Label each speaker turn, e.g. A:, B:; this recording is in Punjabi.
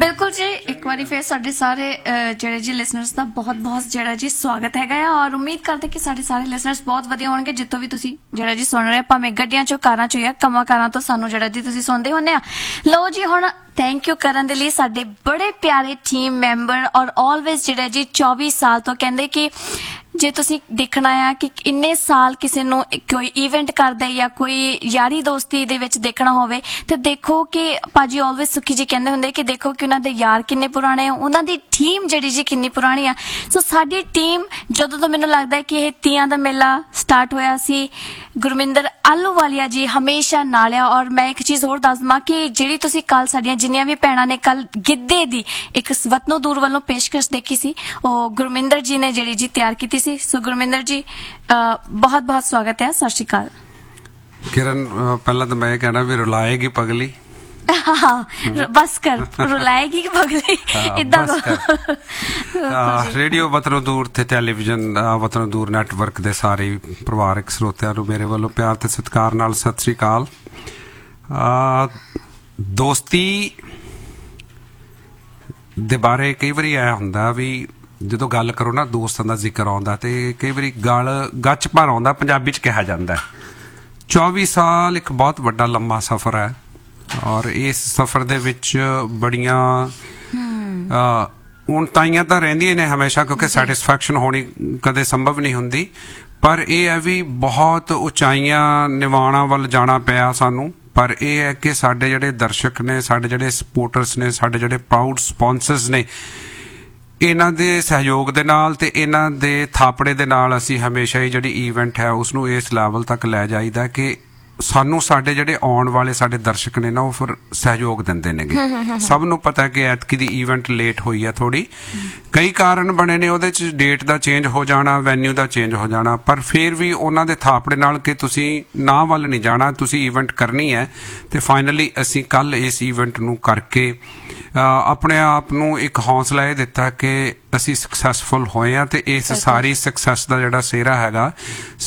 A: बिल्कुल जी, एक बार फिर साढ़े सारे ਜਿਹੜੇ ਜੀ ਲਿਸਨਰਸ ਦਾ ਬਹੁਤ ਜਿਹੜਾ ਜੀ ਸਵਾਗਤ ਹੈਗਾ ਆ ਔਰ ਉਮੀਦ ਕਰਦੇ ਕਿ ਸਾਡੇ ਸਾਰੇ ਲਿਸਨਰਸ ਬਹੁਤ ਵਧੀਆ ਹੋਣਗੇ ਜਿੱਥੋਂ ਵੀ ਤੁਸੀਂ ਜਿਹੜਾ ਜੀ ਸੁਣ ਰਹੇ ਭਾਵੇਂ ਗੱਡੀਆਂ ਚੋਂ ਕਾਰਾਂ ਚੋਂ ਜਾਂ ਕੰਮਾਂ ਕਾਰਾਂ ਤੋਂ ਸਾਨੂੰ ਜਿਹੜਾ ਜੀ ਤੁਸੀਂ ਸੁਣਦੇ ਹੁੰਦੇ ਆ। ਲਓ ਜੀ ਹੁਣ ਥੈਂਕ ਯੂ ਕਰਨ ਦੇ ਲਈ ਸਾਡੇ ਬੜੇ ਪਿਆਰੇ ਟੀਮ ਮੈਂਬਰ ਔਰ ਆਲਵੇਜ਼ ਜਿਹੜਾ ਜੀ 24 ਸਾਲ ਤੋਂ ਕਹਿੰਦੇ ਕਿ ਜੇ ਤੁਸੀਂ ਦੇਖਣਾ ਆ ਕਿ ਇੰਨੇ ਸਾਲ ਕਿਸੇ ਨੂੰ ਕੋਈ ਇਵੈਂਟ ਕਰਦਾ ਜਾਂ ਕੋਈ ਯਾਰੀ ਦੋਸਤੀ ਦੇ ਵਿੱਚ ਦੇਖਣਾ ਹੋਵੇ ਤੇ ਦੇਖੋ ਕਿ ਭਾਜੀ ਆਲਵੇਜ਼ ਸੁਖੀ ਜੀ ਕਹਿੰਦੇ ਹੁੰਦੇ ਕਿ ਦੇਖੋ ਕਿ ਉਹਨਾਂ ਦੇ ਯਾਰ ਕਿੰਨੇ ਪੁਰਾਣੇ ਆ, ਉਹਨਾਂ ਦੀ ਟੀਮ ਜਿਹੜੀ ਜੀ ਕਿੰਨੀ ਪੁਰਾਣੀ ਆ। ਸੋ ਸਾਡੀ ਟੀਮ ਜਦੋਂ ਤੋਂ ਮੈਨੂੰ ਲੱਗਦਾ ਕਿ ਇਹ ਤੀਆਂ ਦਾ ਮੇਲਾ ਸਟਾਰਟ ਹੋਇਆ ਸੀ ਗੁਰਮਿੰਦਰ ਆਲੂਵਾਲੀਆ ਜੀ ਹਮੇਸ਼ਾ ਨਾਲ ਆ। ਔਰ ਮੈਂ ਇੱਕ ਚੀਜ਼ ਹੋਰ ਦੱਸ ਦਵਾਂ ਕਿ ਜਿਹੜੀ ਤੁਸੀਂ ਕੱਲ ਸਾਡੀਆਂ ਜਿੰਨੀਆਂ ਵੀ ਭੈਣਾਂ ਨੇ ਕੱਲ ਗਿੱਧੇ ਦੀ ਇੱਕ ਵਤਨੋਂ ਦੂਰ ਵੱਲੋਂ ਪੇਸ਼ਕਸ਼ ਦੇਖੀ ਸੀ ਉਹ ਗੁਰਮਿੰਦਰ ਜੀ ਨੇ ਜਿਹੜੀ ਜੀ ਤਿਆਰ ਕੀਤੀ ਸੀ। ਸੋ ਗੁਰਮਿੰਦਰ ਜੀ ਬਹੁਤ ਬਹੁਤ ਸਵਾਗਤ ਹੈ। ਸਤਿ ਸ਼੍ਰੀ ਅਕਾਲ।
B: किरण पहला तो मैं कहना भी रुलाएगी पगली
A: बस कर रुलाएगी पगली इदा
B: रेडियो वतनों दूर ते टेलीविजन वतनों दूर नैटवर्क दे सारे परिवारक ਸਰੋਤਿਆਂ ਨੂੰ ਮੇਰੇ ਵੱਲੋਂ ਪਿਆਰ ਤੇ ਸਤਿਕਾਰ ਨਾਲ ਸਤਿ ਸ਼੍ਰੀ ਅਕਾਲ। ਦੋਸਤੀ ਦੇ ਬਾਰੇ ਕਈ ਵਾਰੀ ਆਇਆ ਹੁੰਦਾ ਵੀ ਜਦੋਂ ਗੱਲ ਕਰੋ ਨਾ ਦੋਸਤਾਂ ਦਾ ਜ਼ਿਕਰ ਆਉਂਦਾ ਤੇ ਕਈ ਵਾਰੀ ਗੱਲ ਗੱਚ ਭਰ ਆਉਂਦਾ, ਪੰਜਾਬੀ 'ਚ ਕਿਹਾ ਜਾਂਦਾ। 24 ਸਾਲ ਇੱਕ ਬਹੁਤ ਵੱਡਾ ਲੰਮਾ ਸਫ਼ਰ ਹੈ ਔਰ ਇਸ ਸਫ਼ਰ ਦੇ ਵਿੱਚ ਬੜੀਆਂ ਉਣਤਾਈਆਂ ਤਾਂ ਰਹਿੰਦੀਆਂ ਨੇ ਹਮੇਸ਼ਾ ਕਿਉਂਕਿ ਸੈਟਿਸਫੈਕਸ਼ਨ ਹੋਣੀ ਕਦੇ ਸੰਭਵ ਨਹੀਂ ਹੁੰਦੀ, ਪਰ ਇਹ ਹੈ ਵੀ ਬਹੁਤ ਉਚਾਈਆਂ ਨਿਵਾਣਾ ਵੱਲ ਜਾਣਾ ਪਿਆ ਸਾਨੂੰ। ਪਰ ਇਹ ਹੈ ਕਿ ਸਾਡੇ ਜਿਹੜੇ ਦਰਸ਼ਕ ਨੇ, ਸਾਡੇ ਜਿਹੜੇ ਸਪੋਰਟਰਸ ਨੇ, ਸਾਡੇ ਜਿਹੜੇ ਪ੍ਰਾਊਡ ਸਪਾਂਸਰਸ ਨੇ, ਇਹਨਾਂ ਦੇ ਸਹਿਯੋਗ ਦੇ ਨਾਲ ਤੇ ਇਹਨਾਂ ਦੇ ਥਾਪੜੇ ਦੇ ਨਾਲ ਅਸੀਂ ਹਮੇਸ਼ਾ ਹੀ ਜਿਹੜੀ ਈਵੈਂਟ ਹੈ ਉਸ ਨੂੰ ਇਸ ਲੈਵਲ ਤੱਕ ਲੈ ਜਾਈਦਾ ਕਿ ਸਾਨੂੰ ਸਾਡੇ ਜਿਹੜੇ ਆਉਣ ਵਾਲੇ ਸਾਡੇ ਦਰਸ਼ਕ ਨੇ ਨਾ ਉਹ ਫਿਰ ਸਹਿਯੋਗ ਦਿੰਦੇ ਨੇਗੇ। ਸਭ ਨੂੰ ਪਤਾ ਕਿ ਐਤਕੀ ਦੀ ਈਵੈਂਟ ਲੇਟ ਹੋਈ ਹੈ ਥੋੜੀ, ਕਈ ਕਾਰਨ ਬਣੇ ਨੇ ਉਹਦੇ 'ਚ, ਡੇਟ ਦਾ ਚੇਂਜ ਹੋ ਜਾਣਾ, ਵੈਨਿਊ ਦਾ ਚੇਂਜ ਹੋ ਜਾਣਾ, ਪਰ ਫਿਰ ਵੀ ਉਹਨਾਂ ਦੇ ਥਾਪੜੇ ਨਾਲ ਕਿ ਤੁਸੀਂ ਨਾ ਵੱਲ ਨਹੀਂ ਜਾਣਾ, ਤੁਸੀਂ ਈਵੈਂਟ ਕਰਨੀ ਹੈ। ਤੇ ਫਾਈਨਲੀ ਅਸੀਂ ਕੱਲ ਇਸ ਈਵੈਂਟ ਨੂੰ ਕਰਕੇ ਆਪਣੇ ਆਪ ਨੂੰ ਇੱਕ ਹੌਸਲਾ ਇਹ ਦਿੱਤਾ ਕਿ ਅਸੀਂ ਸਕਸੈਸਫੁਲ ਹੋਏ ਹਾਂ ਤੇ ਇਸ ਸਾਰੀ ਸਕਸੈਸ ਦਾ ਜਿਹੜਾ ਸਿਹਰਾ ਹੈਗਾ